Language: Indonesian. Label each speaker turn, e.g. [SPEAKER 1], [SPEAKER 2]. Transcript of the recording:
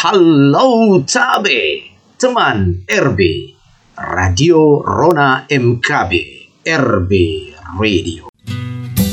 [SPEAKER 1] Halo Tabe, teman RB, Radio Rona MKB, RB Radio.